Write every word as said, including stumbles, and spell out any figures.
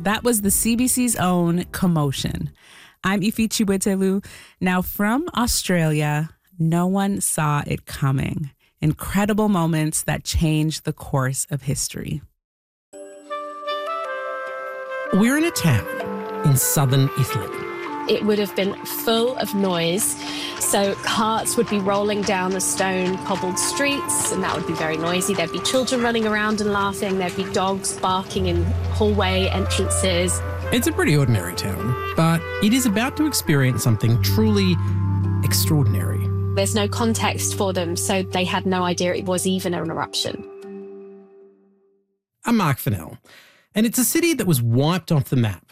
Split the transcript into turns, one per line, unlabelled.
That was the C B C's own Commotion. I'm Ifi Chiwetelu. Now from Australia, no one saw it coming. Incredible moments that changed the course of history.
We're in a town in southern Italy.
It would have been full of noise. So carts would be rolling down the stone cobbled streets, and that would be very noisy. There'd be children running around and laughing. There'd be dogs barking in hallway entrances.
It's a pretty ordinary town, but it is about to experience something truly extraordinary.
There's no context for them, so they had no idea it was even an eruption.
I'm Mark Fennell, and it's a city that was wiped off the map